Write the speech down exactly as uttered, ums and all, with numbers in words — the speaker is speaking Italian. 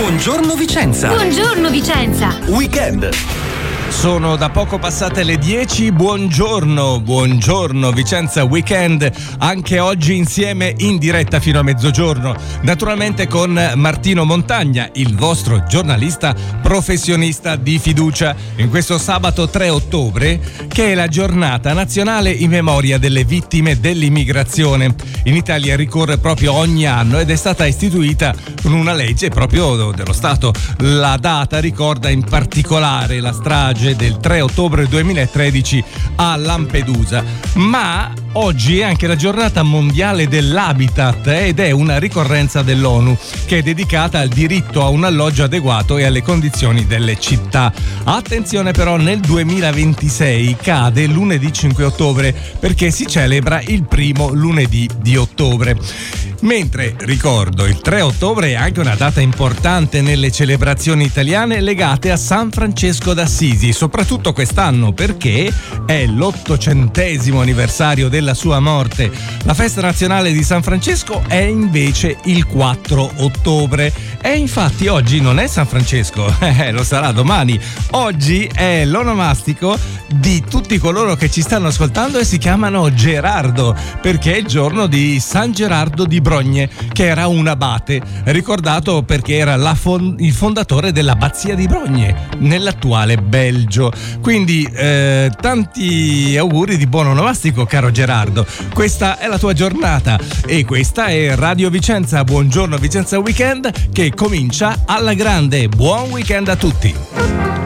Buongiorno Vicenza. Buongiorno Vicenza. Weekend. Sono da poco passate le dieci, buongiorno, buongiorno Vicenza Weekend, anche oggi insieme in diretta fino a mezzogiorno, naturalmente con Martino Montagna, il vostro giornalista professionista di fiducia, in questo sabato tre ottobre, che è la giornata nazionale in memoria delle vittime dell'immigrazione. In Italia ricorre proprio ogni anno ed è stata istituita con una legge proprio dello Stato. La data ricorda in particolare la strage del tre ottobre duemilatredici a Lampedusa, ma oggi è anche la giornata mondiale dell'habitat ed è una ricorrenza dell'ONU che è dedicata al diritto a un alloggio adeguato e alle condizioni delle città. Attenzione però, nel duemilaventisei cade lunedì cinque ottobre perché si celebra il primo lunedì di ottobre. Mentre, ricordo, il tre ottobre è anche una data importante nelle celebrazioni italiane legate a San Francesco d'Assisi, soprattutto quest'anno perché è l'ottocentesimo anniversario della sua morte. La festa nazionale di San Francesco è invece il quattro ottobre e infatti oggi non è San Francesco, eh, lo sarà domani. Oggi è l'onomastico di tutti coloro che ci stanno ascoltando e si chiamano Gerardo, perché è il giorno di San Gerardo di Brogne, che era un abate, ricordato perché era la fond- il fondatore dell'abbazia di Brogne nell'attuale Belgio. Quindi eh, tanti auguri di buon onomastico, caro Gerardo. Questa è la tua giornata e questa è Radio Vicenza. Buongiorno Vicenza Weekend che comincia alla grande. Buon weekend a tutti.